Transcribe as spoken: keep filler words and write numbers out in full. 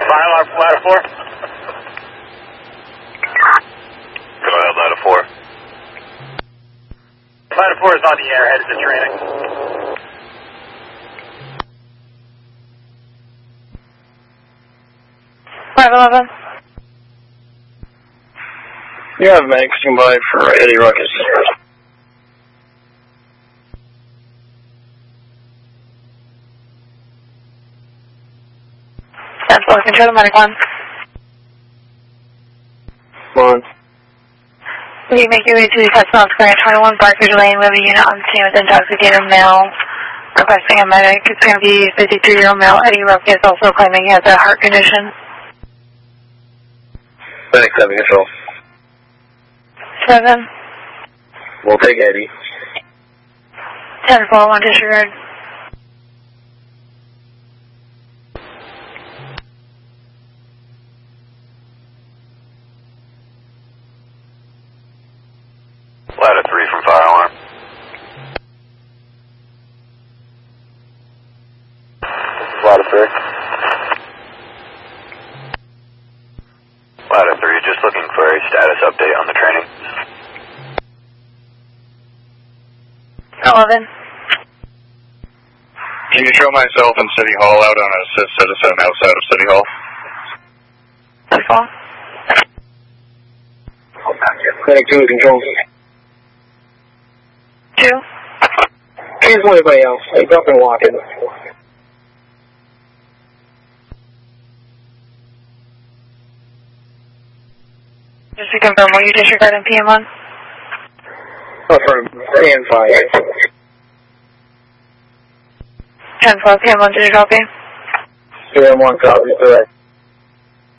Fire alarm from ladder four. Go ahead, ladder four. Ladder four is on the air, headed to training. five eleven. You have medics by for Eddie Ruckus. ten four, control the medic one. One. Will you make your way to the Hudson Square twenty-one Barkridge Lane? We have a unit on scene with intoxicated male requesting a medic. It's going to be fifty-three-year-old male Eddie Ruckus, also claiming he has a heart condition. Medics having control. seven. We'll take Eddie. ten four, one disregard. Ladder three from fire alarm. Ladder three. Ladder three, just looking for a status update on the training. eleven. Can you show myself in City Hall out on a citizen outside of City Hall? ten four. Medic two control. two. Cancel anybody else. Take up and walk in. Just to confirm, will you disregard in P M one? Oh, for P M five. ten four, P M one, did you copy? P M one copy, correct.